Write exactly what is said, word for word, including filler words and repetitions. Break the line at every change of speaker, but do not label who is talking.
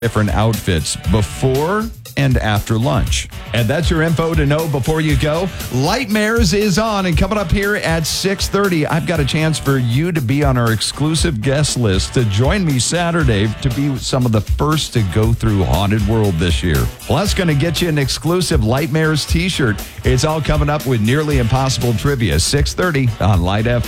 different outfits before and after lunch. And that's your info to know before you go. Lightmares is on, and coming up here at six thirty, I've got a chance for you to be on our exclusive guest list to join me Saturday to be some of the first to go through Haunted World this year. Plus, going to get you an exclusive Lightmares t-shirt. It's all coming up with Nearly Impossible Trivia, six thirty on Light F M.